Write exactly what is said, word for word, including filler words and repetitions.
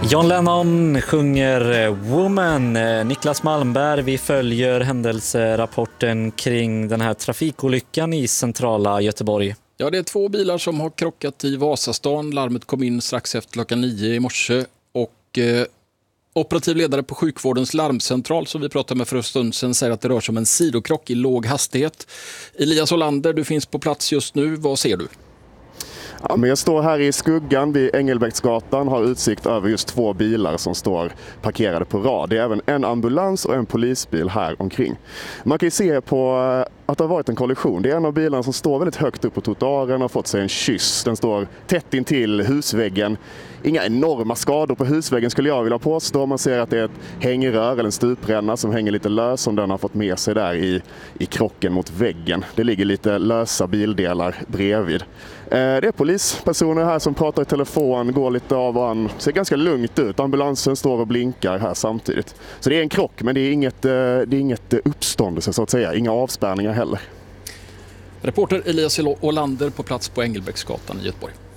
John Lennon sjunger Woman. Niklas Malmberg, vi följer händelserapporten kring den här trafikolyckan i centrala Göteborg. Ja, det är två bilar som har krockat i Vasastan. Larmet kom in strax efter klockan nio i morse och eh, operativ ledare på sjukvårdens larmcentral som vi pratade med för en stund sedan säger att det rör sig om en sidokrock i låg hastighet. Elias Olander, du finns på plats just nu. Vad ser du? Ja, men jag står här i skuggan vid Engelbrektsgatan, har utsikt över just två bilar som står parkerade på rad. Det är även en ambulans och en polisbil här omkring. Man kan ju se på att det har varit en kollision. Det är en av bilarna som står väldigt högt upp på trottoaren och har fått sig en kyss. Den står tätt in till husväggen. Inga enorma skador på husväggen skulle jag vilja påstå. Man ser att det är ett hängrör eller en stupränna som hänger lite lös som den har fått med sig där i, i krocken mot väggen. Det ligger lite lösa bildelar bredvid. Det är polispersoner här som pratar i telefon, går lite av och an. Ser ganska lugnt ut. Ambulansen står och blinkar här samtidigt. Så det är en krock, men det är inget, det är inget uppståndelse så att säga. Inga avspärrningar heller. Reporter Elias Olander på plats på Engelbrektsgatan i Göteborg.